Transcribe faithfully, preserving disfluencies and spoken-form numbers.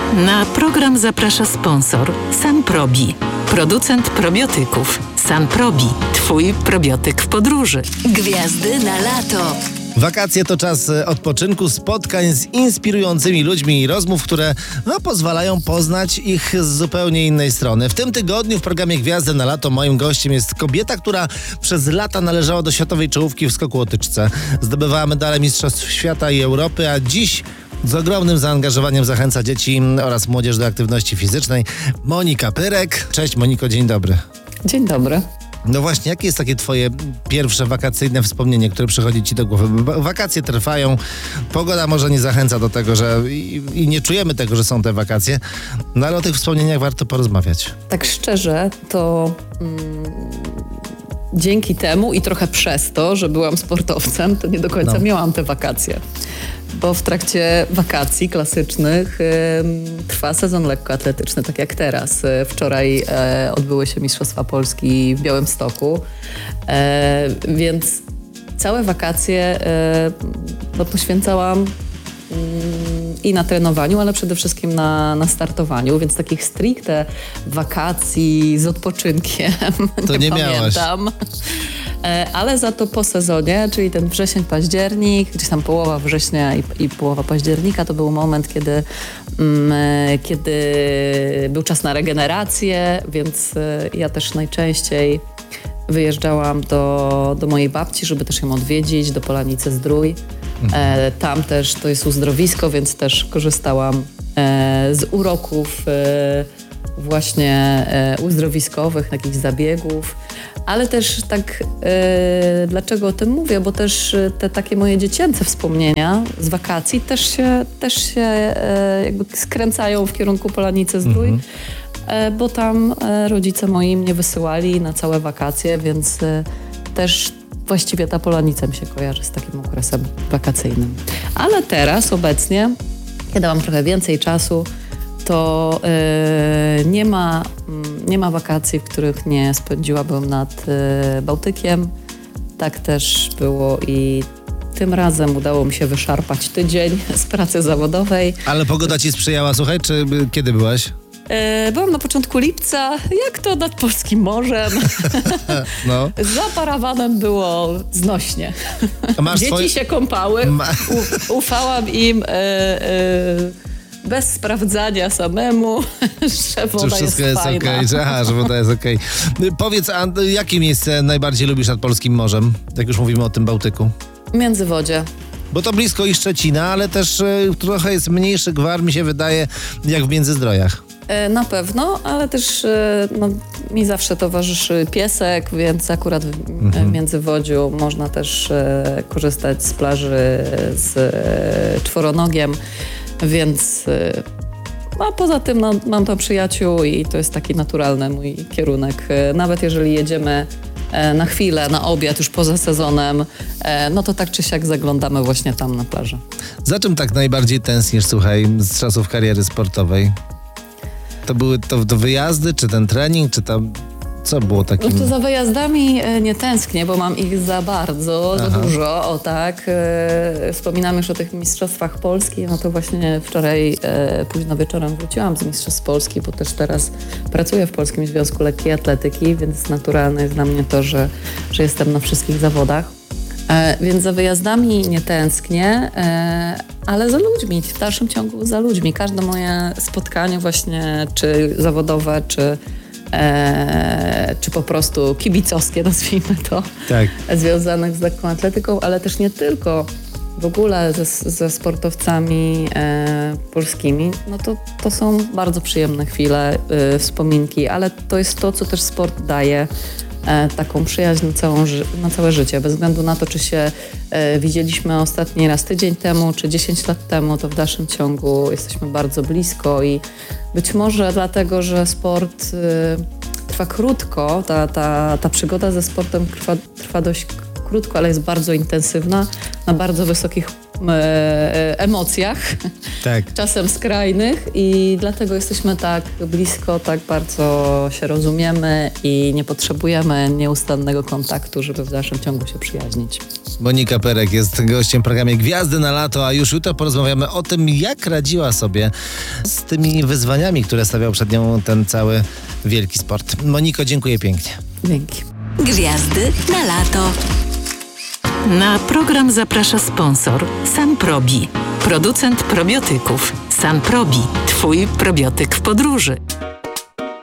Na program zaprasza sponsor Sanprobi, producent probiotyków. Sanprobi, twój probiotyk w podróży. Gwiazdy na lato. Wakacje to czas odpoczynku, spotkań z inspirującymi ludźmi i rozmów, które no, pozwalają poznać ich z zupełnie innej strony. W tym tygodniu w programie Gwiazdy na lato moim gościem jest kobieta, która przez lata należała do światowej czołówki w skoku łotyczce. Zdobywała medale Mistrzostw Świata i Europy, a dziś z ogromnym zaangażowaniem zachęca dzieci oraz młodzież do aktywności fizycznej. Monika Pyrek. Cześć Moniko, dzień dobry. Dzień dobry. No właśnie, jakie jest takie twoje pierwsze wakacyjne wspomnienie, które przychodzi ci do głowy? Bo wakacje trwają, pogoda może nie zachęca do tego, że i, i nie czujemy tego, że są te wakacje, no ale o tych wspomnieniach warto porozmawiać. Tak szczerze, to mm, dzięki temu i trochę przez to, że byłam sportowcem, to nie do końca no. miałam te wakacje. Bo w trakcie wakacji klasycznych y, trwa sezon lekkoatletyczny, tak jak teraz. Y, wczoraj y, odbyły się Mistrzostwa Polski w Białymstoku, y, więc całe wakacje y, no, poświęcałam y, i na trenowaniu, ale przede wszystkim na, na startowaniu, więc takich stricte wakacji z odpoczynkiem to nie, nie pamiętam. Miałaś. Ale za to po sezonie, czyli ten wrzesień, październik, gdzieś tam połowa września i, i połowa października, to był moment, kiedy, mm, kiedy był czas na regenerację, więc ja też najczęściej wyjeżdżałam do, do mojej babci, żeby też ją odwiedzić, do Polanicy Zdrój. Mhm. E, tam też to jest uzdrowisko, więc też korzystałam e, z uroków e, właśnie e, uzdrowiskowych, jakichś zabiegów. Ale też tak, e, dlaczego o tym mówię? Bo też te takie moje dziecięce wspomnienia z wakacji też się, też się e, jakby skręcają w kierunku Polanicy Zdrój, mm-hmm. e, bo tam e, rodzice moi mnie wysyłali na całe wakacje, więc e, też właściwie ta Polanica mi się kojarzy z takim okresem wakacyjnym. Ale teraz, obecnie, kiedy mam trochę więcej czasu, to yy, nie ma, nie ma wakacji, w których nie spędziłabym nad yy, Bałtykiem. Tak też było i tym razem udało mi się wyszarpać tydzień z pracy zawodowej. Ale pogoda ci sprzyjała, słuchaj, czy kiedy byłaś? Yy, byłam na początku lipca, jak to nad Polskim Morzem. No. Za parawanem było znośnie. Dzieci twoje... się kąpały, Ma... U, ufałam im yy, yy, bez sprawdzania samemu, że woda że wszystko jest, jest fajna. Okay, że, aha, że woda jest okej. Okay. Powiedz, a jakie miejsce najbardziej lubisz nad Polskim Morzem, jak już mówimy o tym Bałtyku? Międzywodzie. Bo to blisko i Szczecina, ale też y, trochę jest mniejszy gwar, mi się wydaje, jak w Międzyzdrojach. E, na pewno, ale też e, no, mi zawsze towarzyszy piesek, więc akurat w mhm. Międzywodziu można też e, korzystać z plaży z e, czworonogiem, więc e, a poza tym no, mam tam przyjaciół i to jest taki naturalny mój kierunek. E, nawet jeżeli jedziemy e, na chwilę, na obiad już poza sezonem, e, no to tak czy siak zaglądamy właśnie tam na plażę. Za czym tak najbardziej tęsknisz, słuchaj, z czasów kariery sportowej? To były to, to wyjazdy, czy ten trening, czy tam... Co było takim? No to za wyjazdami nie tęsknię, bo mam ich za bardzo, Aha. za dużo, o tak. E, wspominam już o tych Mistrzostwach Polski, no to właśnie wczoraj e, późno wieczorem wróciłam z Mistrzostw Polski, bo też teraz pracuję w Polskim Związku Lekkiej Atletyki, więc naturalne jest dla mnie to, że, że jestem na wszystkich zawodach. E, więc za wyjazdami nie tęsknię, e, ale za ludźmi, w dalszym ciągu za ludźmi. Każde moje spotkanie właśnie, czy zawodowe, czy E, czy po prostu kibicowskie, nazwijmy to, tak. związanych z lekką atletyką, ale też nie tylko, w ogóle ze, ze sportowcami e, polskimi, no to, to są bardzo przyjemne chwile, e, wspominki, ale to jest to, co też sport daje, e, taką przyjaźń na, całą, na całe życie, bez względu na to, czy się e, widzieliśmy ostatni raz tydzień temu, czy dziesięć lat temu, to w dalszym ciągu jesteśmy bardzo blisko i być może dlatego, że sport y, trwa krótko, ta, ta, ta przygoda ze sportem trwa, trwa dość krótko, ale jest bardzo intensywna, na bardzo wysokich e, emocjach, tak. czasem skrajnych i dlatego jesteśmy tak blisko, tak bardzo się rozumiemy i nie potrzebujemy nieustannego kontaktu, żeby w dalszym ciągu się przyjaźnić. Monika Perek jest gościem w programie Gwiazdy na lato, a już jutro porozmawiamy o tym, jak radziła sobie z tymi wyzwaniami, które stawiał przed nią ten cały wielki sport. Moniko, dziękuję pięknie. Dzięki. Gwiazdy na lato. Na program zaprasza sponsor Sanprobi, producent probiotyków. Sanprobi, twój probiotyk w podróży.